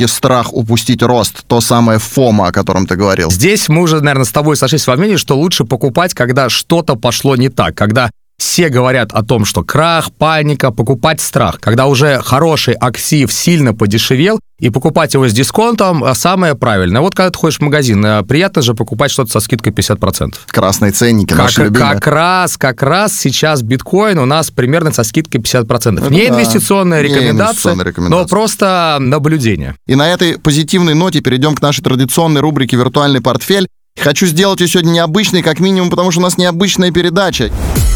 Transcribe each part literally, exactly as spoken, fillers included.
все-таки страх упустить рост, то самое фомо, о котором ты говорил? Здесь мы уже, наверное, с тобой сошлись во мнении, что лучше покупать, когда что-то пошло не так, когда все говорят о том, что крах, паника, покупать страх. Когда уже хороший актив сильно подешевел, и покупать его с дисконтом самое правильное. Вот когда ты ходишь в магазин, приятно же покупать что-то со скидкой пятьдесят процентов. Красные ценники, наши как, любимые. Как раз, как раз сейчас биткоин у нас примерно со скидкой пятьдесят процентов. Это не да, инвестиционная не рекомендация, инвестиционная рекомендация, но просто наблюдение. И на этой позитивной ноте перейдем к нашей традиционной рубрике «Виртуальный портфель». Хочу сделать ее сегодня необычной, как минимум, потому что у нас необычная передача.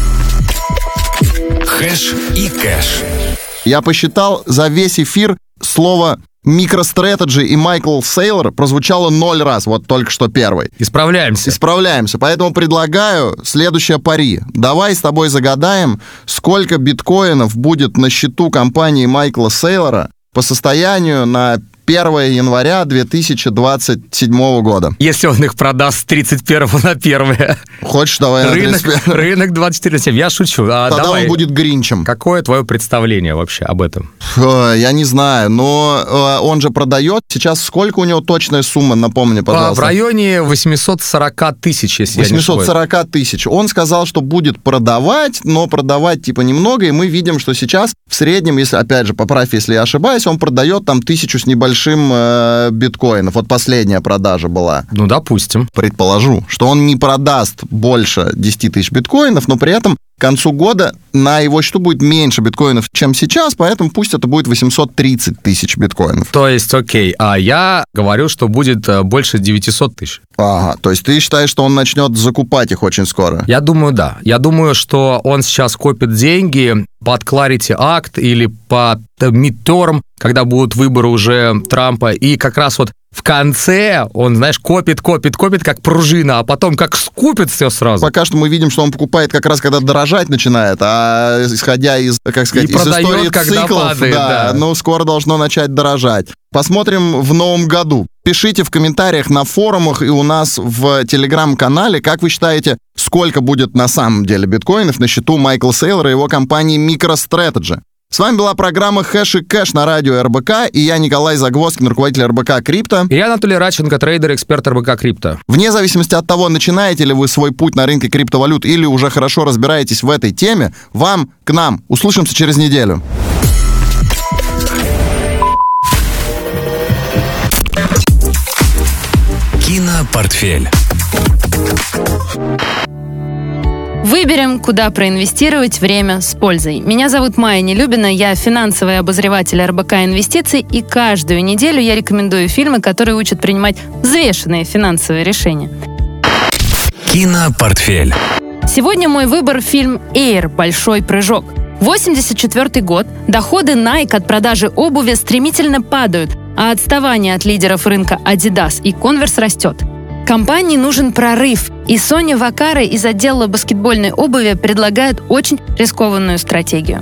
Хэш и кэш. Я посчитал, за весь эфир слово MicroStrategy и Майкл Сейлор прозвучало ноль раз, вот только что первый. Исправляемся. Исправляемся, поэтому предлагаю следующее пари. Давай с тобой загадаем, сколько биткоинов будет на счету компании Майкла Сейлора по состоянию на первое января две тысячи двадцать седьмого года. Если он их продаст с тридцать первого на первое. Хочешь, давай на рынок, тридцать первое? Рынок двадцать четыре на семь. Я шучу. А Тогда давай. Он будет гринчем. Какое твое представление вообще об этом? Фу, я не знаю, но э, он же продает. Сейчас сколько у него точная сумма, напомни, пожалуйста. В районе восемьсот сорок тысяч, если восемьсот сорок я не тысяч. Он сказал, что будет продавать, но продавать типа немного, и мы видим, что сейчас в среднем, если, опять же, поправь, если я ошибаюсь, он продает там тысячу с небольшим э, биткоинов. Вот последняя продажа была. Ну, допустим. Предположу, что он не продаст больше десять тысяч биткоинов, но при этом к концу года на его счету будет меньше биткоинов, чем сейчас, поэтому пусть это будет восемьсот тридцать тысяч биткоинов. То есть, окей, а я говорю, что будет больше девятьсот тысяч. Ага, то есть ты считаешь, что он начнет закупать их очень скоро? Я думаю, да. Я думаю, что он сейчас копит деньги под Clarity Act или под midterm, когда будут выборы уже Трампа, и как раз вот в конце он, знаешь, копит, копит, копит, как пружина, а потом как скупит все сразу. Пока что мы видим, что он покупает как раз, когда дорожать начинает, а исходя из, как сказать, и из продает, истории циклов, падает, да, да. ну, скоро должно начать дорожать. Посмотрим в новом году. Пишите в комментариях на форумах и у нас в телеграм-канале, как вы считаете, сколько будет на самом деле биткоинов на счету Майкла Сейлора и его компании MicroStrategy. С вами была программа «Хэш и кэш» на радио эр бэ ка, и я Николай Загвоздкин, руководитель эр бэ ка Крипто. И я Анатолий Радченко, трейдер, эксперт эр бэ ка Крипто. Вне зависимости от того, начинаете ли вы свой путь на рынке криптовалют или уже хорошо разбираетесь в этой теме, вам к нам. Услышимся через неделю. Кинопортфель. Выберем, куда проинвестировать время с пользой. Меня зовут Майя Нелюбина, я финансовый обозреватель эр бэ ка Инвестиций, и каждую неделю я рекомендую фильмы, которые учат принимать взвешенные финансовые решения. Кинопортфель. Сегодня мой выбор — фильм «Эйр. Большой прыжок». восемьдесят четвёртый год. Доходы Nike от продажи обуви стремительно падают, а отставание от лидеров рынка Adidas и Converse растет. Компании нужен прорыв, и Соня Вакара из отдела баскетбольной обуви предлагает очень рискованную стратегию.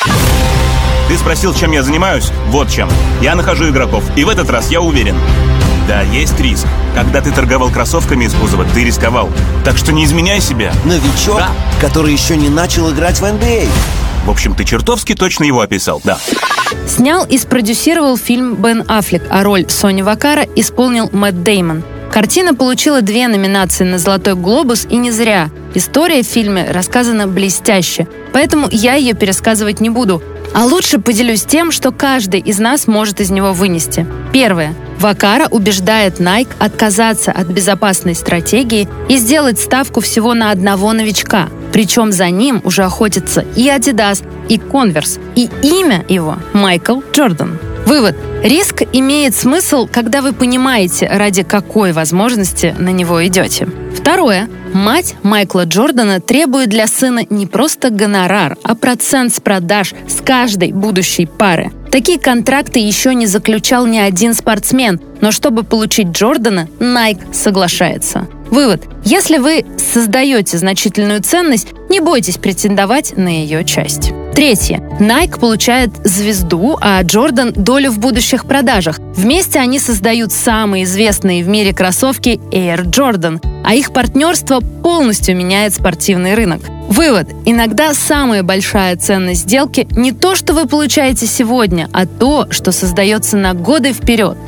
Ты спросил, чем я занимаюсь? Вот чем. Я нахожу игроков, и в этот раз я уверен. Да, есть риск. Когда ты торговал кроссовками из кузова, ты рисковал. Так что не изменяй себя. Новичок, Да. который еще не начал играть в эн би эй. В общем, ты чертовски точно его описал, да. Снял и спродюсировал фильм Бен Аффлек, а роль Сони Вакара исполнил Мэтт Дэймон. Картина получила две номинации на «Золотой глобус», и не зря. История в фильме рассказана блестяще, поэтому я ее пересказывать не буду. А лучше поделюсь тем, что каждый из нас может из него вынести. Первое. Вакара убеждает Nike отказаться от безопасной стратегии и сделать ставку всего на одного новичка. Причем за ним уже охотятся и Adidas, и Converse, и имя его – Майкл Джордан. Вывод. Риск имеет смысл, когда вы понимаете, ради какой возможности на него идете. Второе. Мать Майкла Джордана требует для сына не просто гонорар, а процент с продаж с каждой будущей пары. Такие контракты еще не заключал ни один спортсмен, но чтобы получить Джордана, Nike соглашается. Вывод. Если вы создаете значительную ценность, не бойтесь претендовать на ее часть. Третье. Nike получает звезду, а Джордан – долю в будущих продажах. Вместе они создают самые известные в мире кроссовки Air Jordan, а их партнерство полностью меняет спортивный рынок. Вывод. Иногда самая большая ценность сделки не то, что вы получаете сегодня, а то, что создается на годы вперед.